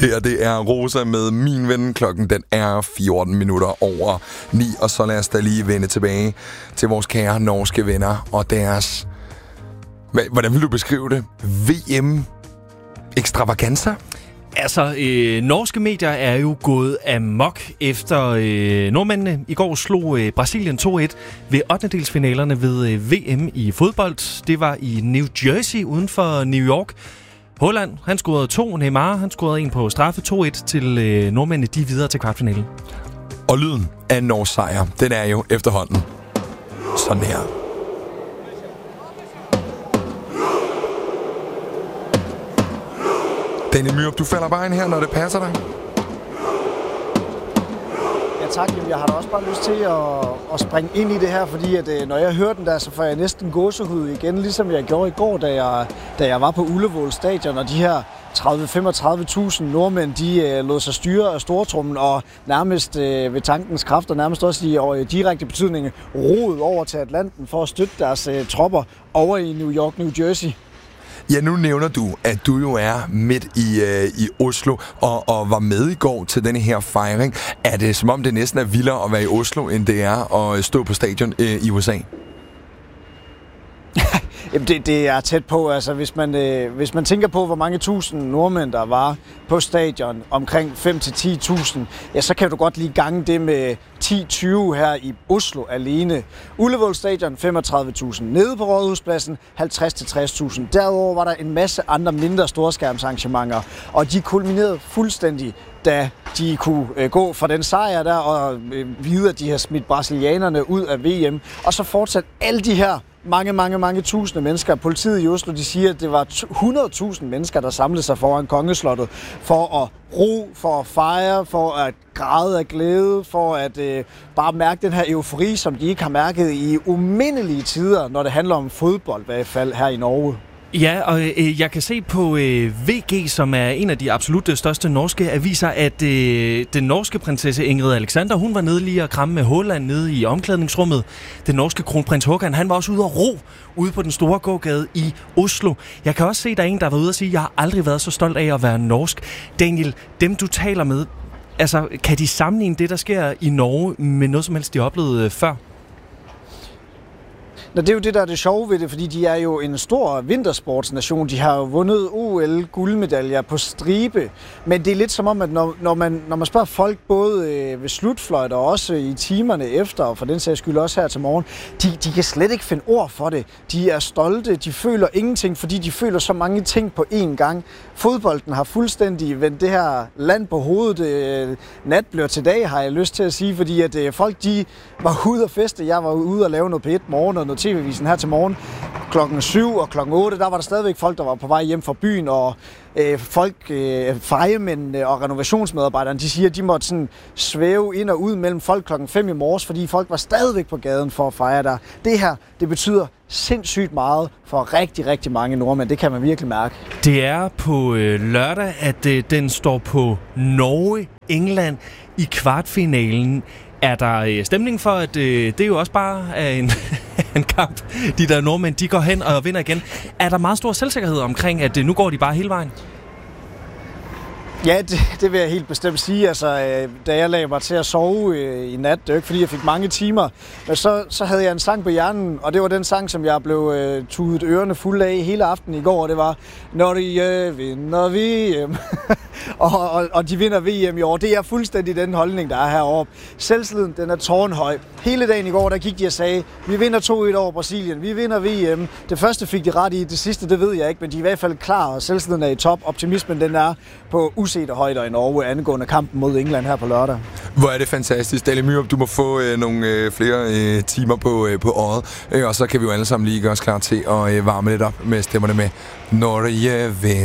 her, det er Rosa med Min Ven. Klokken den er 14 minutter over 9. Og så lad os da lige vende tilbage til vores kære norske venner og deres... Hvordan vil du beskrive det? VM-ekstravaganza? Altså, norske medier er jo gået amok efter nordmændene i går slog Brasilien 2-1 ved 8-delsfinalerne ved VM i fodbold. Det var i New Jersey uden for New York. Haaland, han scorede 2. Neymar, han scorede 1 på straffe. 2-1 til nordmændene, de er videre til kvartfinalen. Og lyden af en norsk sejr, den er jo efterhånden sådan her. Daniel Myrup, du falder bare ind her, når det passer dig. Ja tak, jamen, jeg har da også bare lyst til at springe ind i det her, fordi at, når jeg hører den der, så får jeg næsten gåsehud igen, ligesom jeg gjorde i går, da jeg var på Ullevål Stadion, og de her 30-35.000 nordmænd, de lod sig styre af stortrummen, og nærmest ved tankens kraft, og nærmest også i direkte betydning, roede over til Atlanten for at støtte deres tropper over i New York, New Jersey. Ja, nu nævner du, at du jo er midt i Oslo og var med i går til denne her fejring. Er det som om det næsten er vildere at være i Oslo, end det er at stå på stadion i USA? Jamen det er tæt på. Altså, hvis man tænker på, hvor mange tusind nordmænd, der var på stadion, omkring 5-10.000, ja, så kan du godt lige gange det med 10-20 her i Oslo alene. Ullevål Stadion 35.000. Nede på Rådhuspladsen 50-60.000. Derudover var der en masse andre mindre storskærmsarrangementer, og de kulminerede fuldstændig, da de kunne gå fra den sejr der og vide, at de har smidt brasilianerne ud af VM. Og så fortsat alle de her mange tusinde mennesker. Politiet i Oslo, de siger, at det var 100.000 mennesker, der samlede sig foran Kongeslottet for at ro, for at fejre, for at græde af glæde, for at bare mærke den her eufori, som de ikke har mærket i umindelige tider, når det handler om fodbold, i hvert fald her i Norge. Ja, og jeg kan se på VG, som er en af de absolut største norske aviser, at den norske prinsesse Ingrid Alexander, hun var nede lige at kramme med Haaland nede i omklædningsrummet. Den norske kronprins Håkan, han var også ude at ro ude på den store gågade i Oslo. Jeg kan også se, at der er en, der var ude at sige, at jeg har aldrig været så stolt af at være norsk. Daniel, dem du taler med, altså kan de sammenligne det, der sker i Norge, med noget som helst, de har oplevet før? Nå, det er jo det, der er det sjove ved det, fordi de er jo en stor vintersportsnation. De har jo vundet OL-guldmedaljer på stribe. Men det er lidt som om, at når man spørger folk både ved slutfløjt og også i timerne efter, og for den sags skyld også her til morgen, de kan slet ikke finde ord for det. De er stolte, de føler ingenting, fordi de føler så mange ting på én gang. Fodbolden har fuldstændig vendt det her land på hovedet. Nat bliver til dag, har jeg lyst til at sige, fordi at folk de var ude at feste. Jeg var ude at lave noget P1 morgen og noget TV-avisen her til morgen. Klokken 7 og klokken 8, der var der stadigvæk folk, der var på vej hjem fra byen, og fejemændene og renovationsmedarbejderne, de siger, at de måtte sådan svæve ind og ud mellem folk klokken 5 i morges, fordi folk var stadigvæk på gaden for at fejre der. Det her, det betyder sindssygt meget for rigtig mange nordmænd. Det kan man virkelig mærke. Det er på lørdag, at den står på Norge-England i kvartfinalen. Er der stemning for, at det jo også bare er en kamp? De der nordmænd, de går hen og vinder igen. Er der meget stor selvsikkerhed omkring, at nu går de bare hele vejen? Ja, det vil jeg helt bestemt sige. Altså, da jeg lagde mig til at sove i nat, det er jo ikke fordi, jeg fik mange timer, men så havde jeg en sang på hjernen, og det var den sang, som jeg blev tudet ørerne fulde af hele aftenen i går, og det var Norge vinder VM. og de vinder VM i år. Det er fuldstændig den holdning, der er heroppe. Selvtilliden, den er tårnhøj. Hele dagen i går, der gik de og sagde, vi vinder 2-1 over Brasilien, vi vinder VM. Det første fik de ret i, det sidste, det ved jeg ikke, men de er i hvert fald klar, og selvtilliden er i top. Optimismen, den er på usete højder i Norge angående kampen mod England her på lørdag. Hvor er det fantastisk. Daniel Myrup, du må få nogle flere timer på året, og så kan vi jo alle sammen lige gøre os klar til at varme lidt op med stemmerne med Norge vinder.